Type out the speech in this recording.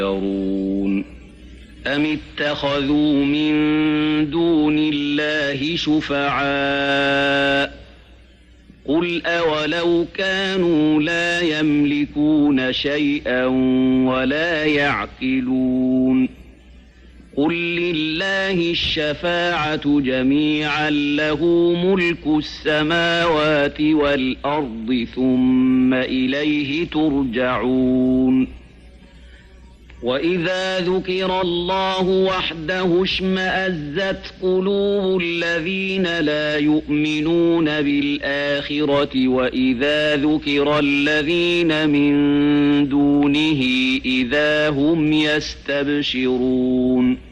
أم اتخذوا من دون الله شفعاء قل أولو كانوا لا يملكون شيئا ولا يعقلون قل لله الشفاعة جميعا له ملك السماوات والأرض ثم إليه ترجعون وإذا ذكر الله وحده اشمأزت قلوب الذين لا يؤمنون بالآخرة وإذا ذكر الذين من دونه إذا هم يستبشرون